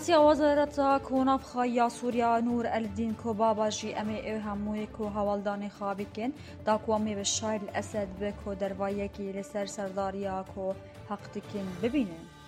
سیا وزارتا کوناف خایا سوریا نور الدین کو بابا جی امی او هموی کو حوالدان خابکن دا کو امی به شایر الاسد به کو دروایه کی لسر سرداریا کو حق دکن ببینن